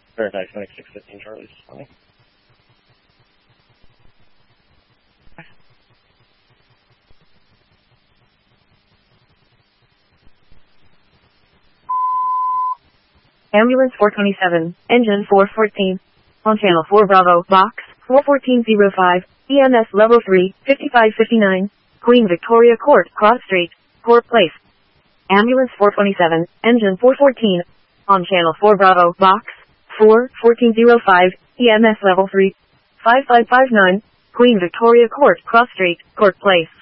Veritas Clinic 615 Charlie responding. Ambulance 427, engine 414. On channel 4 Bravo, box 41405, EMS level 3, 5559, Queen Victoria Court, Cross Street, Court Place. Ambulance 427, engine 414. On channel 4 Bravo, box 41405, EMS level 3, 5559, Queen Victoria Court, Cross Street, Court Place.